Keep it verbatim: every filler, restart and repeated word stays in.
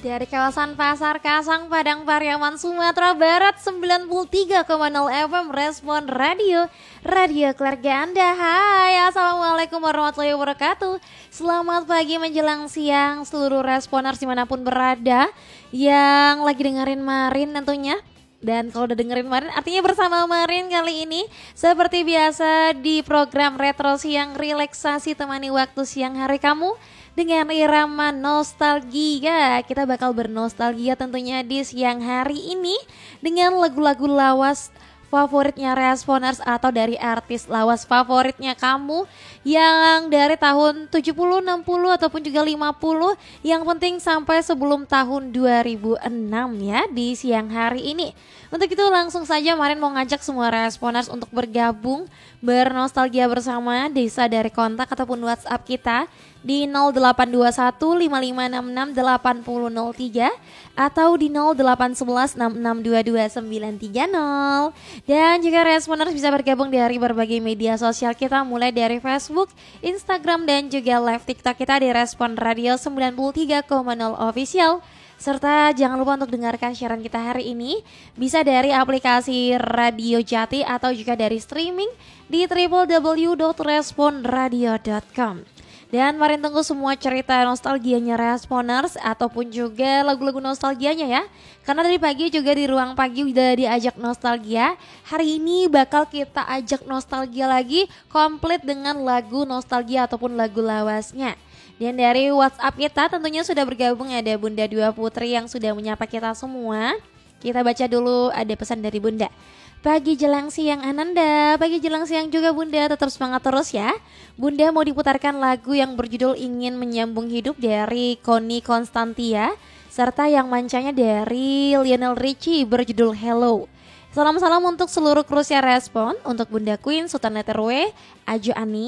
Dari kawasan Pasar Kasang, Padang Pariaman, Sumatera Barat, sembilan puluh tiga koma nol F M Respon Radio, radio keluarga Anda. Hai, Assalamualaikum warahmatullahi wabarakatuh. Selamat pagi menjelang siang seluruh responers dimanapun berada yang lagi dengerin Marin tentunya. Dan kalau udah dengerin Marin artinya bersama Marin kali ini seperti biasa di program Retro Siang Relaksasi, temani waktu siang hari kamu dengan irama nostalgia. Kita bakal bernostalgia tentunya di siang hari ini dengan lagu-lagu lawas favoritnya Responers atau dari artis lawas favoritnya kamu yang dari tahun tujuh puluh, enam puluh ataupun juga lima puluh, yang penting sampai sebelum tahun dua ribu enam ya di siang hari ini. Untuk itu langsung saja Marin mau ngajak semua Responers untuk bergabung bernostalgia bersama, bisa dari kontak ataupun WhatsApp kita di nol delapan dua satu lima lima enam enam delapan nol nol tiga atau di nol delapan satu satu enam enam dua dua sembilan tiga nol. Dan juga Responers bisa bergabung dari berbagai media sosial kita, mulai dari Facebook, Instagram, dan juga live TikTok kita di Respon Radio sembilan puluh tiga koma nol Official. Serta jangan lupa untuk dengarkan siaran kita hari ini bisa dari aplikasi Radio Jati atau juga dari streaming di w w w dot respon radio dot com. Dan Marin tunggu semua cerita nostalgianya Responers ataupun juga lagu-lagu nostalgianya ya. Karena dari pagi juga di ruang pagi udah diajak nostalgia. Hari ini bakal kita ajak nostalgia lagi, komplit dengan lagu nostalgia ataupun lagu lawasnya. Dan dari WhatsApp kita tentunya sudah bergabung ada Bunda Dua Putri yang sudah menyapa kita semua. Kita baca dulu, ada pesan dari Bunda. Pagi jelang siang Ananda, pagi jelang siang juga Bunda, tetap semangat terus ya. Bunda mau diputarkan lagu yang berjudul Ingin Menyambung Hidup dari Connie Constantia, serta yang mancanya dari Lionel Richie berjudul Hello. Salam-salam untuk seluruh kru Respon, untuk Bunda Queen, Sultan Letterway, Ajo Ani,